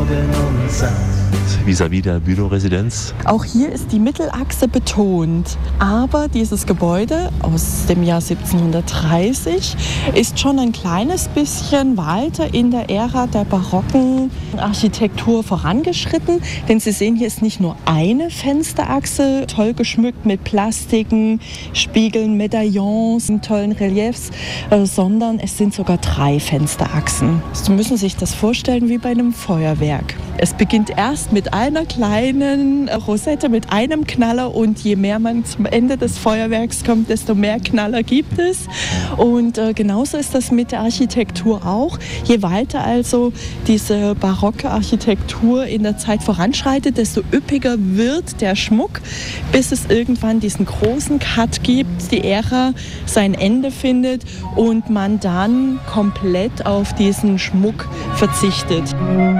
und satt. Vis-à-vis der Bülow-Residenz. Auch hier ist die Mittelachse betont. Aber dieses Gebäude aus dem Jahr 1730 ist schon ein kleines bisschen weiter in der Ära der barocken Architektur vorangeschritten. Denn Sie sehen, hier ist nicht nur eine Fensterachse, toll geschmückt mit Plastiken, Spiegeln, Medaillons, tollen Reliefs, sondern es sind sogar 3 Fensterachsen. Sie müssen sich das vorstellen wie bei einem Feuerwerk. Es beginnt erst mit einer kleinen Rosette, mit einem Knaller, und je mehr man zum Ende des Feuerwerks kommt, desto mehr Knaller gibt es. Und genauso ist das mit der Architektur auch. Je weiter also diese barocke Architektur in der Zeit voranschreitet, desto üppiger wird der Schmuck, bis es irgendwann diesen großen Cut gibt, die Ära sein Ende findet und man dann komplett auf diesen Schmuck verzichtet.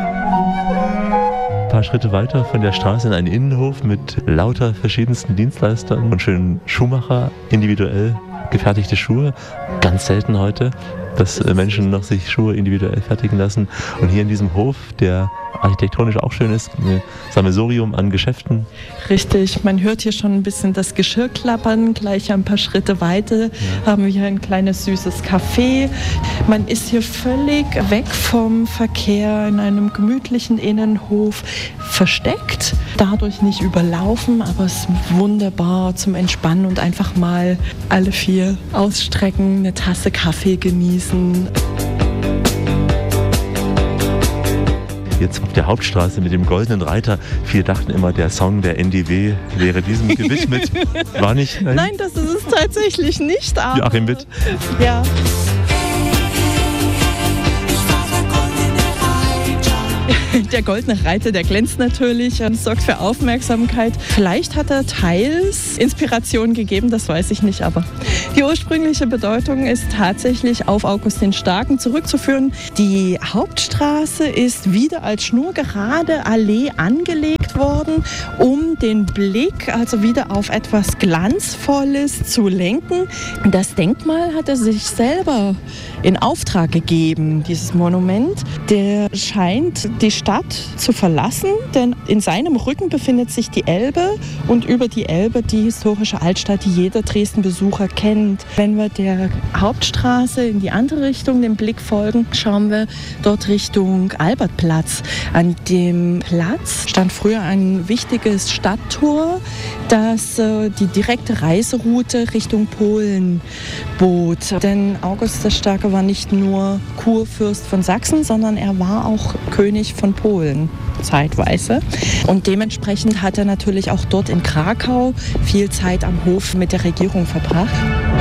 Ein paar Schritte weiter von der Straße in einen Innenhof mit lauter verschiedensten Dienstleistern und schönen Schuhmacher, individuell gefertigte Schuhe. Ganz selten heute, dass Menschen noch sich Schuhe individuell fertigen lassen. Und hier in diesem Hof, der architektonisch auch schön ist, ein Sammelsurium an Geschäften. Richtig, man hört hier schon ein bisschen das Geschirr klappern. Gleich ein paar Schritte weiter haben wir hier ein kleines süßes Café. Man ist hier völlig weg vom Verkehr, in einem gemütlichen Innenhof versteckt. Dadurch nicht überlaufen, aber es ist wunderbar zum Entspannen und einfach mal alle 4 ausstrecken, eine Tasse Kaffee genießen. Jetzt auf der Hauptstraße mit dem Goldenen Reiter. Viele dachten immer, der Song der NDW wäre diesem gewidmet. War nicht? Nein, das ist es tatsächlich nicht. Aber Joachim Witt. Ja. Der Goldene Reiter, der glänzt natürlich und sorgt für Aufmerksamkeit. Vielleicht hat er teils Inspiration gegeben, das weiß ich nicht, aber die ursprüngliche Bedeutung ist tatsächlich auf August den Starken zurückzuführen. Die Hauptstraße ist wieder als schnurgerade Allee angelegt worden, um den Blick also wieder auf etwas Glanzvolles zu lenken. Das Denkmal hat er sich selber in Auftrag gegeben, dieses Monument. Der scheint die Stadt zu verlassen, denn in seinem Rücken befindet sich die Elbe und über die Elbe die historische Altstadt, die jeder Dresden-Besucher kennt. Wenn wir der Hauptstraße in die andere Richtung den Blick folgen, schauen wir dort Richtung Albertplatz. An dem Platz stand früher ein wichtiges Stadttor, das die direkte Reiseroute Richtung Polen bot. Denn August der Starke war nicht nur Kurfürst von Sachsen, sondern er war auch König von Polen zeitweise. Und dementsprechend hat er natürlich auch dort in Krakau viel Zeit am Hof mit der Regierung verbracht.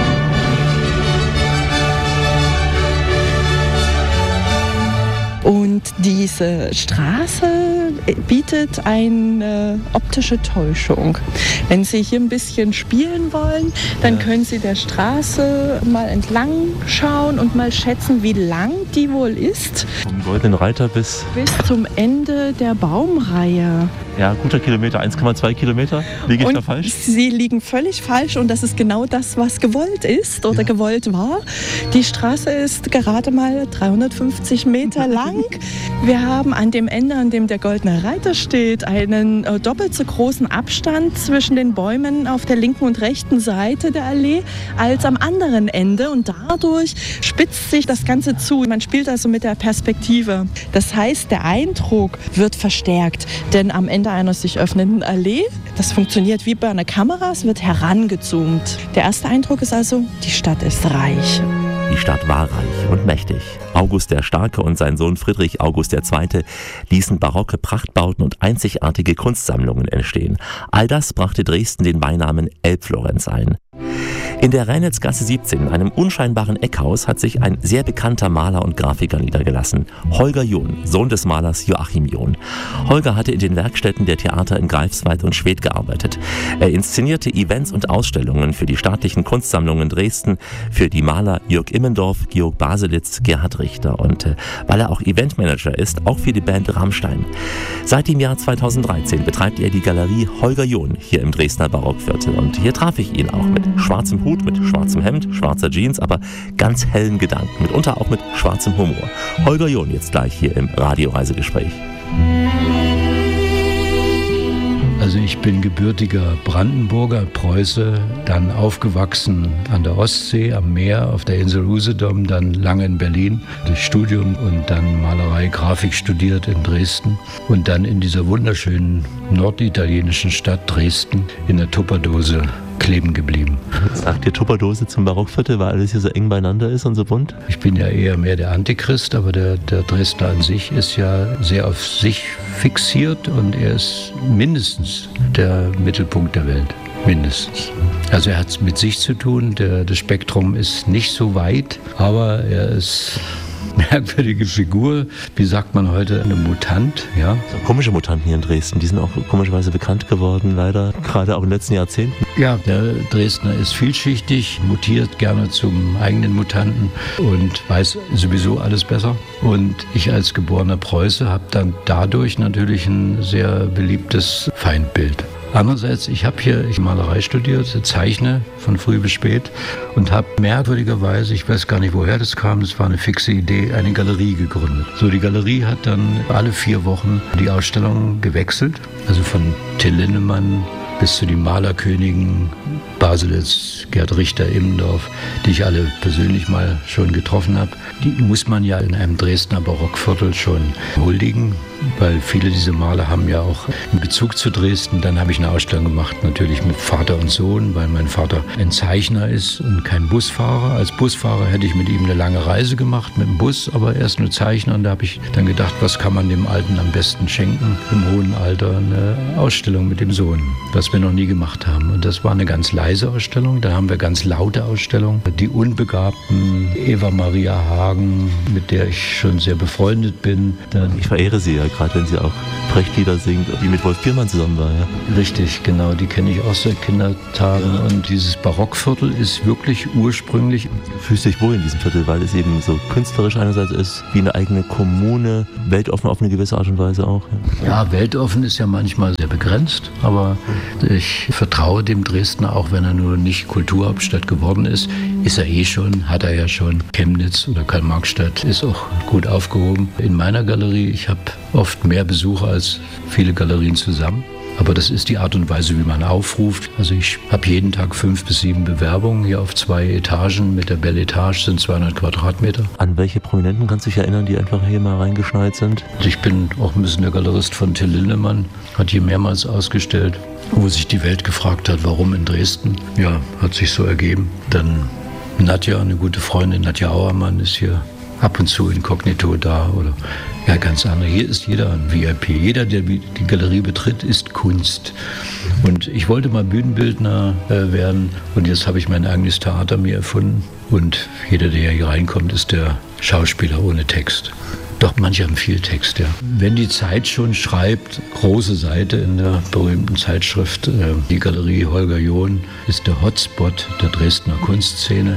Und diese Straße bietet eine optische Täuschung. Wenn Sie hier ein bisschen spielen wollen, dann können Sie der Straße mal entlang schauen und mal schätzen, wie lang die wohl ist. Vom Goldenen Reiter bis zum Ende der Baumreihe. Ja, guter Kilometer, 1,2 Kilometer. Liege ich da falsch? Sie liegen völlig falsch und das ist genau das, was gewollt ist oder gewollt war. Die Straße ist gerade mal 350 Meter lang. Wir haben an dem Ende, an dem der Goldene Reiter steht, einen doppelt so großen Abstand zwischen den Bäumen auf der linken und rechten Seite der Allee als am anderen Ende und dadurch spitzt sich das Ganze zu. Man spielt also mit der Perspektive. Das heißt, der Eindruck wird verstärkt, denn am Ende einer sich öffnenden Allee, das funktioniert wie bei einer Kamera, es wird herangezoomt. Der erste Eindruck ist also, die Stadt ist reich. Die Stadt war reich und mächtig. August der Starke und sein Sohn Friedrich August II. Ließen barocke Prachtbauten und einzigartige Kunstsammlungen entstehen. All das brachte Dresden den Beinamen Elbflorenz ein. In der Reinitzgasse 17, einem unscheinbaren Eckhaus, hat sich ein sehr bekannter Maler und Grafiker niedergelassen. Holger John, Sohn des Malers Joachim John. Holger hatte in den Werkstätten der Theater in Greifswald und Schwedt gearbeitet. Er inszenierte Events und Ausstellungen für die staatlichen Kunstsammlungen Dresden, für die Maler Jörg Immendorf, Georg Baselitz, Gerhard Richter und weil er auch Eventmanager ist, auch für die Band Rammstein. Seit dem Jahr 2013 betreibt er die Galerie Holger John hier im Dresdner Barockviertel und hier traf ich ihn auch mit schwarzem Hut, mit schwarzem Hemd, schwarzer Jeans, aber ganz hellen Gedanken, mitunter auch mit schwarzem Humor. Holger John jetzt gleich hier im Radioreisegespräch. Also ich bin gebürtiger Brandenburger, Preuße, dann aufgewachsen an der Ostsee, am Meer, auf der Insel Usedom, dann lange in Berlin durch Studium und dann Malerei, Grafik studiert in Dresden und dann in dieser wunderschönen norditalienischen Stadt Dresden in der Tupperdose kleben geblieben. Sagt ihr Tupperdose zum Barockviertel, weil alles hier so eng beieinander ist und so bunt? Ich bin ja eher mehr der Antichrist, aber der Dresdner an sich ist ja sehr auf sich fixiert und er ist mindestens der Mittelpunkt der Welt. Mindestens. Also er hat es mit sich zu tun, das Spektrum ist nicht so weit, aber er ist merkwürdige Figur, wie sagt man heute, eine Mutant, ja. So komische Mutanten hier in Dresden, die sind auch komischerweise bekannt geworden, leider, gerade auch in den letzten Jahrzehnten. Ja, der Dresdner ist vielschichtig, mutiert gerne zum eigenen Mutanten und weiß sowieso alles besser. Und ich als geborener Preuße habe dann dadurch natürlich ein sehr beliebtes Feindbild. Andererseits, ich habe hier Malerei studiert, zeichne von früh bis spät und habe merkwürdigerweise, ich weiß gar nicht, woher das kam, das war eine fixe Idee, eine Galerie gegründet. So, die Galerie hat dann alle 4 Wochen die Ausstellung gewechselt, also von Till Lindemann bis zu den Malerkönigen, Baselitz, Gerd Richter, Immendorf, die ich alle persönlich mal schon getroffen habe. Die muss man ja in einem Dresdner Barockviertel schon huldigen, weil viele dieser Maler haben ja auch einen Bezug zu Dresden. Dann habe ich eine Ausstellung gemacht, natürlich mit Vater und Sohn, weil mein Vater ein Zeichner ist und kein Busfahrer. Als Busfahrer hätte ich mit ihm eine lange Reise gemacht mit dem Bus, aber er ist nur Zeichner und da habe ich dann gedacht, was kann man dem Alten am besten schenken? Im hohen Alter eine Ausstellung mit dem Sohn, was wir noch nie gemacht haben. Und das war eine ganz leise Ausstellung. Dann haben wir ganz laute Ausstellungen. Die Unbegabten, Eva Maria Hagen, mit der ich schon sehr befreundet bin. Dann ich verehre sie ja, gerade wenn sie auch Brechtlieder singt, die mit Wolf Biermann zusammen war. Ja. Richtig, genau, die kenne ich auch seit Kindertagen. Ja. Und dieses Barockviertel ist wirklich ursprünglich... Du fühlst dich wohl in diesem Viertel, weil es eben so künstlerisch einerseits ist, wie eine eigene Kommune, weltoffen auf eine gewisse Art und Weise auch. Ja, ja, weltoffen ist ja manchmal sehr begrenzt, aber ich vertraue dem Dresdner, auch wenn er nur nicht Kulturhauptstadt geworden ist er schon, hat er ja schon. Chemnitz oder Karl-Marx-Stadt ist auch gut aufgehoben. In meiner Galerie, ich habe oft mehr Besucher als viele Galerien zusammen. Aber das ist die Art und Weise, wie man aufruft. Also ich habe jeden Tag 5 bis 7 Bewerbungen hier auf 2 Etagen. Mit der Belle Etage sind 200 Quadratmeter. An welche Prominenten kannst du dich erinnern, die einfach hier mal reingeschneit sind? Ich bin auch ein bisschen der Galerist von Till Lindemann. Hat hier mehrmals ausgestellt, wo sich die Welt gefragt hat, warum in Dresden. Ja, hat sich so ergeben. Dann Nadja, eine gute Freundin, Nadja Auermann ist hier ab und zu inkognito da oder ja, ganz andere. Hier ist jeder ein VIP. Jeder, der die Galerie betritt, ist Kunst. Und ich wollte mal Bühnenbildner werden und jetzt habe ich mein eigenes Theater mir erfunden. Und jeder, der hier reinkommt, ist der Schauspieler ohne Text. Doch manche haben viel Text, ja. Wenn die Zeit schon schreibt, große Seite in der berühmten Zeitschrift, die Galerie Holger John ist der Hotspot der Dresdner Kunstszene,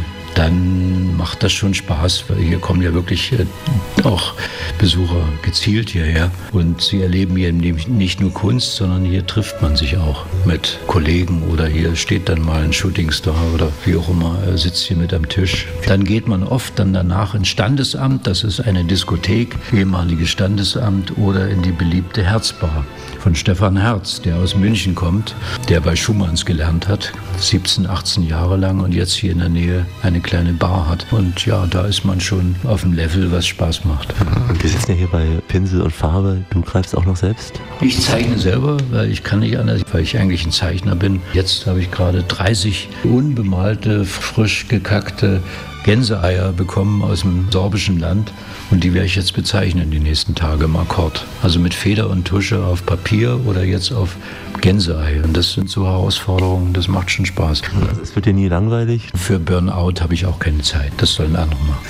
dann macht das schon Spaß, weil hier kommen ja wirklich auch Besucher gezielt hierher und sie erleben hier nicht nur Kunst, sondern hier trifft man sich auch mit Kollegen oder hier steht dann mal ein Shootingstar oder wie auch immer, sitzt hier mit am Tisch. Dann geht man oft dann danach ins Standesamt, das ist eine Diskothek, ehemaliges Standesamt, oder in die beliebte Herzbar von Stefan Herz, der aus München kommt, der bei Schumanns gelernt hat, 17, 18 Jahre lang und jetzt hier in der Nähe eine kleine Bar hat. Und ja, da ist man schon auf dem Level, was Spaß macht. Wir sitzen ja hier bei Pinsel und Farbe. Du greifst auch noch selbst? Ich zeichne selber, weil ich kann nicht anders, weil ich eigentlich ein Zeichner bin. Jetzt habe ich gerade 30 unbemalte, frisch gekackte Gänseeier bekommen aus dem sorbischen Land und die werde ich jetzt bezeichnen die nächsten Tage im Akkord. Also mit Feder und Tusche auf Papier oder jetzt auf Gänseei. Und das sind so Herausforderungen, das macht schon Spaß. Also es wird dir nie langweilig? Für Burnout habe ich auch keine Zeit, das sollen andere machen.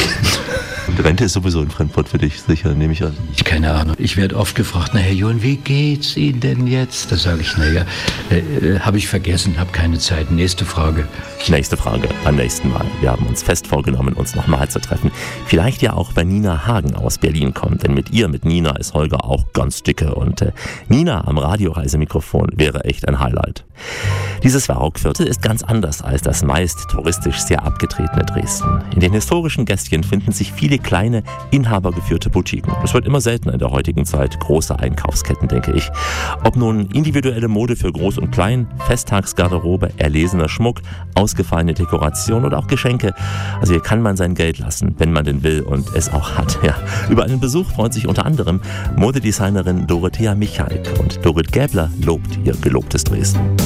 Und Rente ist sowieso in Frankfurt für dich sicher, nehme ich an. Keine Ahnung. Ich werde oft gefragt, na Herr John, wie geht's Ihnen denn jetzt? Da sage ich, naja, habe ich vergessen, habe keine Zeit. Nächste Frage. Nächste Frage beim nächsten Mal. Wir haben uns fest vorgenommen, uns nochmal zu treffen. Vielleicht ja auch, wenn Nina Hagen aus Berlin kommt. Denn mit Nina ist Holger auch ganz dicke. Und Nina am Radioreisemikrofon wäre echt ein Highlight. Dieses Barockviertel ist ganz anders als das meist touristisch sehr abgetretene Dresden. In den historischen Gässchen finden sich viele kleine, inhabergeführte Boutiquen. Das wird immer seltener in der heutigen Zeit, große Einkaufsketten, denke ich. Ob nun individuelle Mode für Groß und Klein, Festtagsgarderobe, erlesener Schmuck, ausgefallene Dekoration oder auch Geschenke. Also hier kann man sein Geld lassen, wenn man denn will und es auch hat. Ja. Über einen Besuch freut sich unter anderem Modedesignerin Dorothea Michalk und Dorit Gäbler lobt ihr gelobtes Dresden.